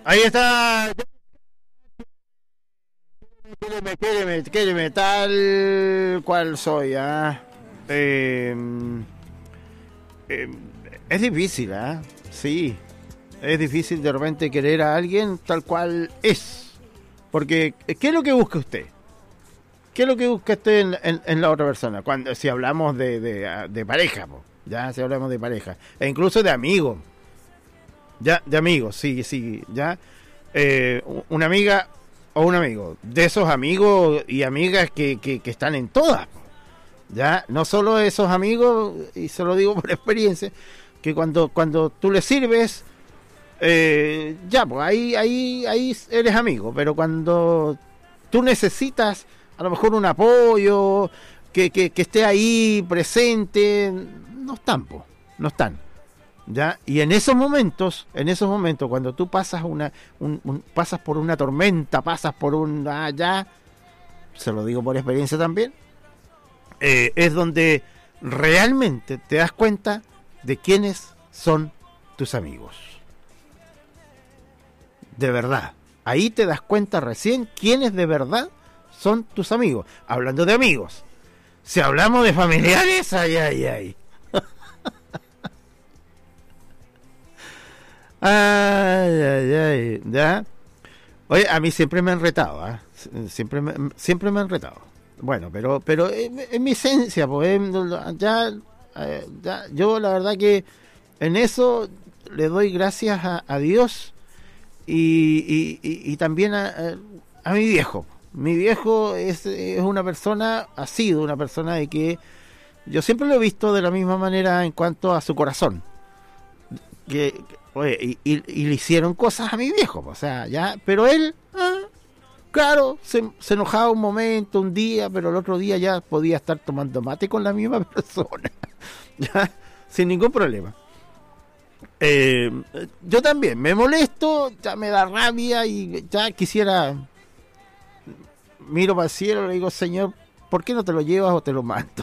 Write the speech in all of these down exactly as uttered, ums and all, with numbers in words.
Ahí está. Quéreme, quéreme, quéreme, tal cual soy, ¿ah? ¿eh? Eh, eh, es difícil, ¿ah? ¿eh? Sí, es difícil de repente querer a alguien tal cual es. Porque, ¿qué es lo que busca usted? ¿Qué es lo que busca usted en, en, en la otra persona? Cuando si hablamos de, de, de pareja, po, ya, si hablamos de pareja. E incluso de amigos. Ya, de amigos, sí, sí, ya. Eh, una amiga o un amigo. De esos amigos y amigas que, que, que están en todas, po, ya. No solo esos amigos, y se lo digo por experiencia, que cuando, cuando tú les sirves, eh, ya, pues ahí, ahí, ahí eres amigo. Pero cuando tú necesitas a lo mejor un apoyo, que, que, que esté ahí presente, no están, po, no están, ya. Y en esos momentos, en esos momentos, cuando tú pasas una, un, un, pasas por una tormenta, pasas por un, ah, ya, se lo digo por experiencia también, eh, es donde realmente te das cuenta de quiénes son tus amigos, de verdad. Ahí te das cuenta recién quiénes de verdad son tus amigos. Hablando de amigos, si hablamos de familiares, ay, ay, ay. Ay, ay, ay, ¿ya? Oye, a mí siempre me han retado, ¿eh? Siempre me, siempre me han retado. Bueno, pero pero en mi esencia, pues, ya, ya, yo la verdad que en eso le doy gracias a, a Dios y, y, y, y también a, a mi viejo. Mi viejo es, es una persona, ha sido una persona de que yo siempre lo he visto de la misma manera en cuanto a su corazón. Que, que oye, y, y, y le hicieron cosas a mi viejo, o sea, ya, pero él, ah, claro, se, se enojaba un momento, un día, pero el otro día ya podía estar tomando mate con la misma persona, ya, sin ningún problema. Eh, yo también me molesto, ya me da rabia y ya quisiera, miro para el cielo, le digo, Señor, ¿por qué no te lo llevas o te lo mando?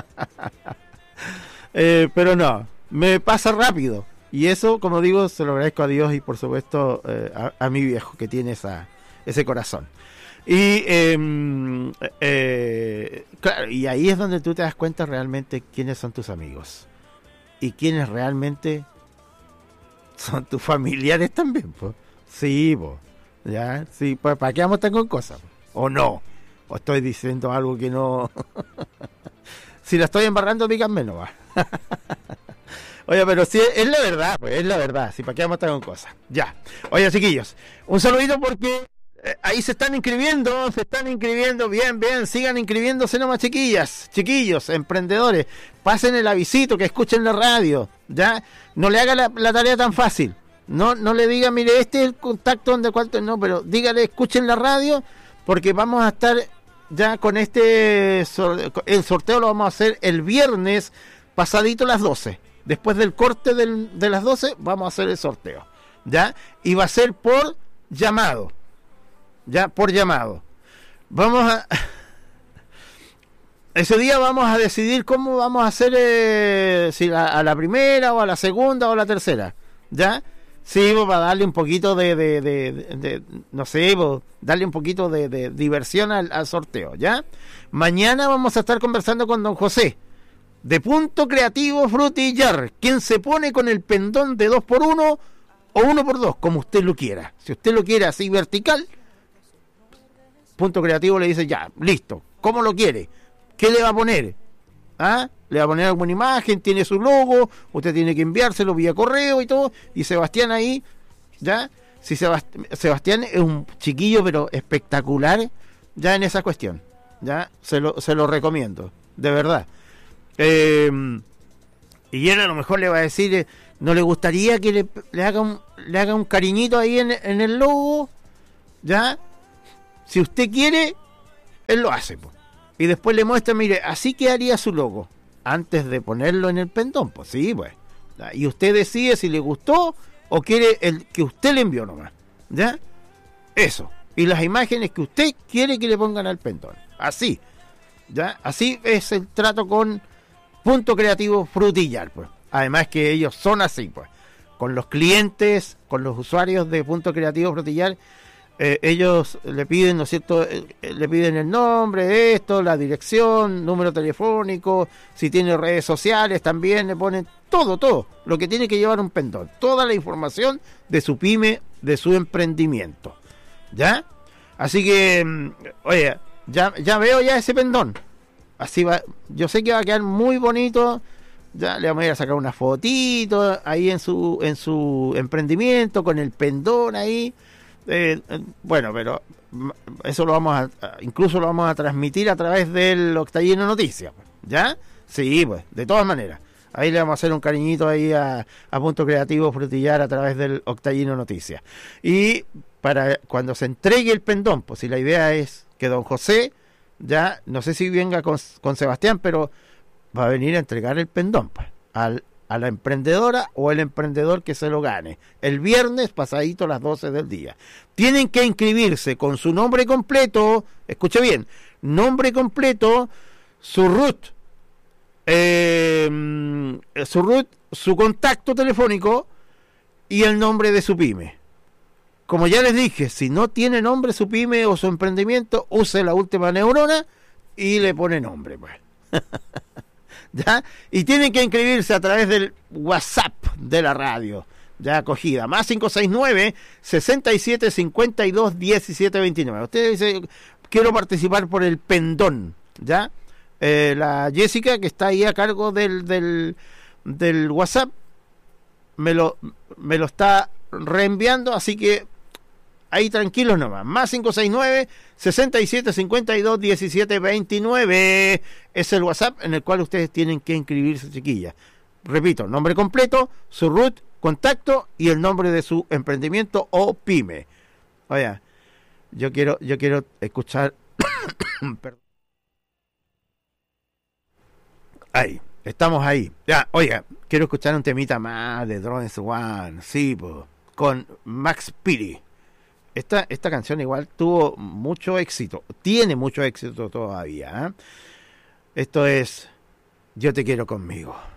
eh, pero no, me pasa rápido. Y eso, como digo, se lo agradezco a Dios y por supuesto eh, a, a mi viejo que tiene esa, ese corazón. Y eh, eh, claro, y ahí es donde tú te das cuenta realmente quiénes son tus amigos y quiénes realmente son tus familiares también, pues. Sí, pues. Ya, sí, pues ¿para qué vamos a estar con cosas? ¿O no? ¿O estoy diciendo algo que no? Si la estoy embarrando, díganme, no va. Oye, pero sí, es la verdad, pues, es la verdad. Si para qué vamos a estar con cosas. Ya. Oye, chiquillos, un saludito porque eh, ahí se están inscribiendo, se están inscribiendo, bien, bien, sigan inscribiéndose nomás, chiquillas, chiquillos, emprendedores, pasen el avisito, que escuchen la radio, ya, no le haga la, la tarea tan fácil, no, no le diga, mire, este es el contacto donde cuánto, no, pero dígale, escuchen la radio, porque vamos a estar ya con este, el sorteo lo vamos a hacer el viernes pasadito las doce. Después del corte del, de las doce vamos a hacer el sorteo, ¿ya? Y va a ser por llamado, ¿ya? Por llamado. Vamos a... Ese día vamos a decidir cómo vamos a hacer, eh, si la, a la primera o a la segunda o a la tercera, ¿ya? Sí, pues, para darle un poquito de, de, de, de, de no sé, pues, darle un poquito de, de diversión al, al sorteo, ¿ya? Mañana vamos a estar conversando con don José, de Punto Creativo Frutillar, quien se pone con el pendón de dos por uno o uno por dos, como usted lo quiera. Si usted lo quiere así vertical, Punto Creativo le dice, ya, listo, ¿cómo lo quiere? ¿Qué le va a poner? ¿Ah? Le va a poner alguna imagen, tiene su logo, usted tiene que enviárselo vía correo y todo, y Sebastián ahí, ¿ya? Si Sebast- Sebastián es un chiquillo, pero espectacular, ya en esa cuestión, ¿ya? Se lo, se lo recomiendo, de verdad. Eh, y él a lo mejor le va a decir, eh, ¿no le gustaría que le, le haga un le haga un cariñito ahí en, en el logo? ¿Ya? Si usted quiere, él lo hace, pues. Y después le muestra, mire, así quedaría su logo, antes de ponerlo en el pendón, pues sí, pues. ¿Ya? Y usted decide si le gustó o quiere el que usted le envió nomás, ¿ya? Eso. Y las imágenes que usted quiere que le pongan al pendón, así, ¿ya? Así es el trato con Punto Creativo Frutillar, pues. Además que ellos son así, pues. con los clientes, con los usuarios de Punto Creativo Frutillar, eh, ellos le piden, ¿no es cierto?, eh, le piden el nombre, esto, la dirección, número telefónico, si tiene redes sociales también le ponen todo, todo, lo que tiene que llevar un pendón, toda la información de su pyme, de su emprendimiento, ¿ya? Así que, oye, ya, ya veo ya ese pendón, así va, yo sé que va a quedar muy bonito. Ya le vamos a ir a sacar una fotito ahí en su en su emprendimiento con el pendón ahí. Eh, eh, bueno, pero eso lo vamos a, incluso lo vamos a transmitir a través del Octallino Noticias, ¿ya? Sí, pues, de todas maneras. Ahí le vamos a hacer un cariñito ahí a, a Punto Creativo Frutillar a través del Octallino Noticias. Y para cuando se entregue el pendón, pues si la idea es que don José, ya, no sé si venga con, con Sebastián, pero va a venir a entregar el pendón, pues, al, a la emprendedora o el emprendedor que se lo gane. El viernes pasadito a las doce del día. Tienen que inscribirse con su nombre completo, escuche bien, nombre completo, su R U T, eh, su R U T, su contacto telefónico y el nombre de su pyme. Como ya les dije, si no tiene nombre su pyme o su emprendimiento, use la última neurona y le pone nombre, pues. ¿Ya? Y tienen que inscribirse a través del WhatsApp de la radio, ya acogida, más cinco seis nueve, sesenta y siete, cincuenta y dos, diecisiete veintinueve. Usted dice, quiero participar por el pendón, ¿ya? Eh, la Jessica, que está ahí a cargo del, del, del WhatsApp, me lo, me lo está reenviando, así que ahí tranquilos nomás. Más cinco seis nueve, sesenta y siete, cincuenta y dos, diecisiete veintinueve. Es el WhatsApp en el cual ustedes tienen que inscribirse, chiquillas. Repito, nombre completo, su R U T, contacto y el nombre de su emprendimiento o pyme. Oiga, yo quiero, yo quiero escuchar. Perdón. Ahí, estamos ahí. Ya, oiga, quiero escuchar un temita más de Drones One, sí, po, con Max Piri. Esta, esta canción igual tuvo mucho éxito, tiene mucho éxito todavía, ¿eh? Esto es Yo te quiero conmigo.